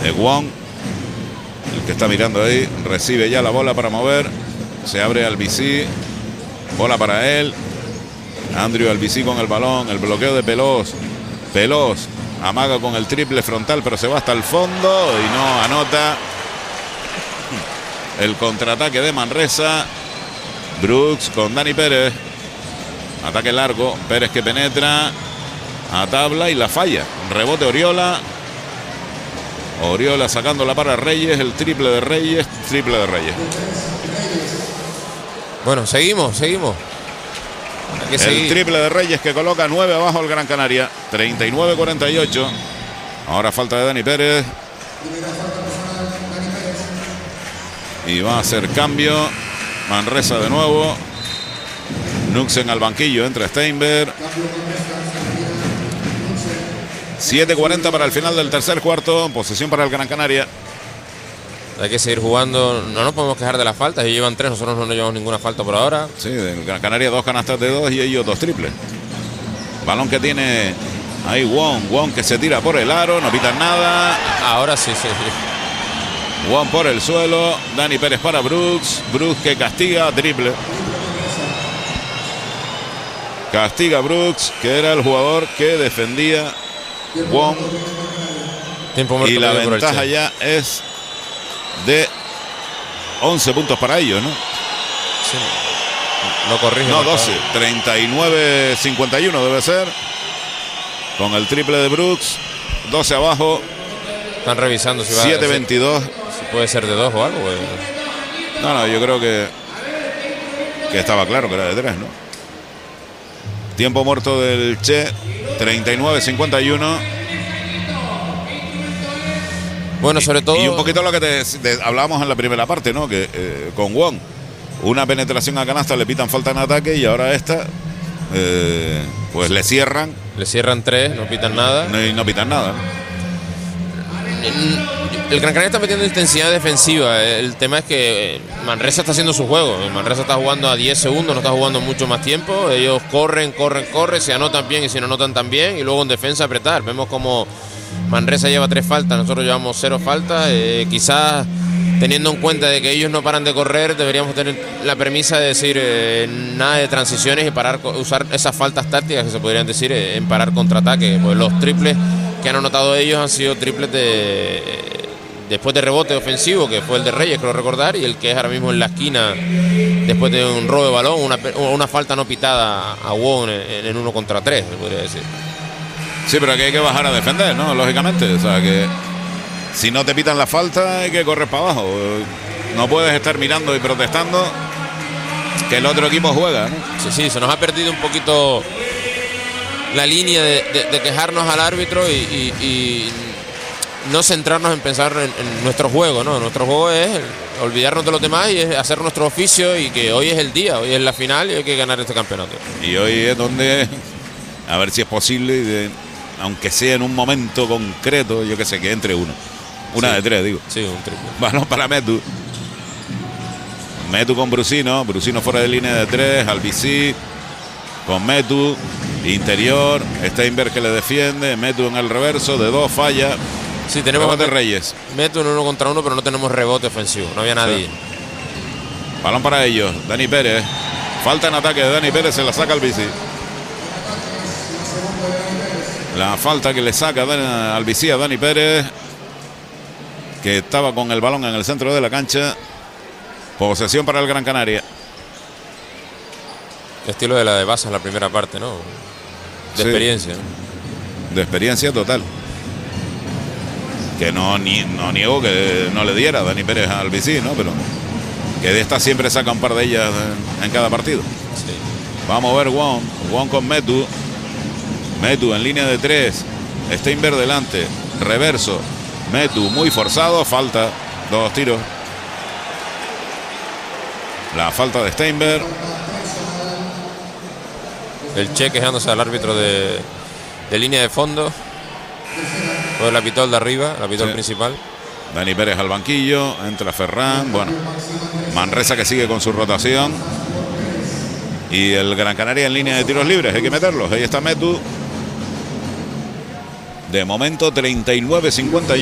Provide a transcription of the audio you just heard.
de Wong. El que está mirando ahí, recibe ya la bola para mover. Se abre Albicí. Bola para él. Andrew Albicí con el balón. El bloqueo de Pelós. Pelós amaga con el triple frontal, pero se va hasta el fondo y no anota. El contraataque de Manresa. Brooks con Dani Pérez. Ataque largo. Pérez que penetra a tabla y la falla. Rebote Oriola. Oriola sacándola para Reyes. El triple de Reyes. Triple de Reyes. Bueno, seguimos. Hay que seguir. El triple de Reyes que coloca 9 abajo al Gran Canaria. 39-48. Ahora falta de Dani Pérez. Y va a hacer cambio. Manresa de nuevo. Nuxen al banquillo. Entra Steinberg. 7:40 para el final del tercer cuarto. Posesión para el Gran Canaria. Hay que seguir jugando. No nos podemos quejar de las faltas. Ellos llevan 3, nosotros no llevamos ninguna falta por ahora. Sí, el Gran Canaria 2 canastas de 2 y ellos 2 triples. Balón que tiene ahí Wong. Wong que se tira por el aro. No pitan nada. Ahora sí. Wong por el suelo. Dani Pérez para Brooks. Brooks que castiga. Triple. Castiga Brooks, que era el jugador que defendía Wong. Y la ventaja ya es de 11 puntos para ellos, ¿no? Sí. Lo corrige. No, 12. 39-51 debe ser. Con el triple de Brooks. 12 abajo. Están revisando si va 7-22. Si puede ser de 2 o algo. No, yo creo que estaba claro que era de 3, ¿no? Tiempo muerto del Che. 39-51. Bueno, sobre todo. Y un poquito lo que hablábamos en la primera parte, ¿no? Que con Wong, una penetración a canasta, le pitan falta en ataque y ahora esta, pues le cierran. Le cierran 3, no pitan nada. No pitan nada. El Gran Canaria está metiendo intensidad defensiva. El tema es que Manresa está haciendo su juego. Manresa está jugando a 10 segundos, no está jugando mucho más tiempo. Ellos corren, se anotan bien y si no anotan también. Y luego en defensa apretar. Vemos como Manresa lleva 3 faltas, nosotros llevamos 0 faltas. Quizás teniendo en cuenta de que ellos no paran de correr, deberíamos tener la premisa de decir nada de transiciones y usar esas faltas tácticas que se podrían decir en parar contraataque. Pues los triples que han anotado ellos han sido triples después de rebote ofensivo, que fue el de Reyes, creo recordar, y el que es ahora mismo en la esquina después de un robo de balón, una falta no pitada a Wong en 1 contra 3, se podría decir. Sí, pero aquí hay que bajar a defender, ¿no? Lógicamente, o sea que si no te pitan la falta hay que correr para abajo. No puedes estar mirando y protestando que el otro equipo juega, ¿no? Sí, se nos ha perdido un poquito la línea de quejarnos al árbitro y no centrarnos en pensar en nuestro juego, ¿no? Nuestro juego es olvidarnos de los demás y es hacer nuestro oficio, y que hoy es el día, hoy es la final y hay que ganar este campeonato. Y hoy es donde, a ver si es posible, aunque sea en un momento concreto, yo que sé, que entre uno. Una de 3, digo. Sí, un triple. Balón para Metu. Metu con Brusino. Brusino fuera de línea de 3. Albicí con Metu. Interior. Steinberg que le defiende. Metu en el reverso. De 2 falla. Sí, tenemos rebote Reyes. Metu en 1 contra 1, pero no tenemos rebote ofensivo. No había nadie. Sí. Balón para ellos. Dani Pérez. Falta en ataque de Dani Pérez. Se la saca Albicí. La falta que le saca Albicí a Dani Pérez, que estaba con el balón en el centro de la cancha. Posesión para el Gran Canaria. Estilo de la de Basas la primera parte, ¿no? De experiencia. De experiencia total. Que no niego que no le diera Dani Pérez a Albicí, ¿no? Pero que de esta siempre saca un par de ellas en cada partido. Sí. Vamos a ver Wong con Metu. Metu en línea de 3. Steinberg delante. Reverso. Metu muy forzado. Falta. 2 tiros. La falta de Steinberg. El Che quejándose al árbitro de línea de fondo. Fue el árbitro de arriba, el árbitro principal. Dani Pérez al banquillo. Entra Ferran. Bueno. Manresa que sigue con su rotación. Y el Gran Canaria en línea de tiros libres. Hay que meterlos. Ahí está Metu. De momento 39-51.